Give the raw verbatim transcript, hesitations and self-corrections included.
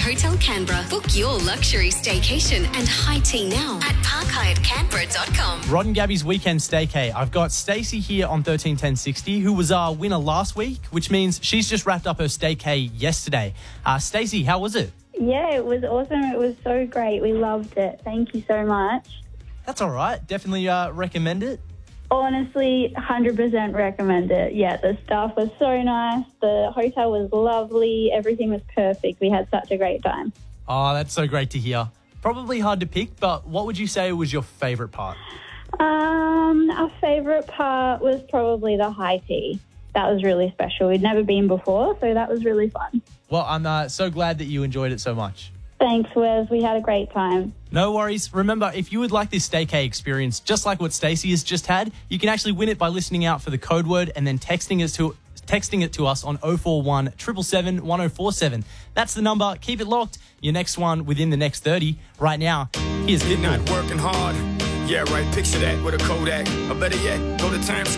Hotel Canberra. Book your luxury staycation and high tea now at park hyatt canberra dot com. Rod and Gabby's weekend staycay. I've got Stacey here on thirteen ten sixty, who was our winner last week, which means she's just wrapped up her staycay yesterday. Uh, Stacey, how was it? Yeah, it was awesome. It was so great. We loved it. Thank you so much. That's all right. Definitely uh, recommend it. Honestly, one hundred percent recommend it. Yeah, the staff was so nice. The hotel was lovely. Everything was perfect. We had such a great time. Oh, that's so great to hear. Probably hard to pick, but what would you say was your favourite part? Um, our favourite part was probably the high tea. That was really special. We'd never been before, so that was really fun. Well, I'm uh, so glad that you enjoyed it so much. Thanks, Wes. We had a great time. No worries. Remember, if you would like this staycay experience, just like what Stacey has just had, you can actually win it by listening out for the code word and then texting us to texting it to us on oh four one, seven seven seven, one oh four seven. That's the number. Keep it locked. Your next one within the next thirty. Right now, here's You're not working hard. Yeah, right. Picture that with a Kodak. Or better yet, go to Times Square.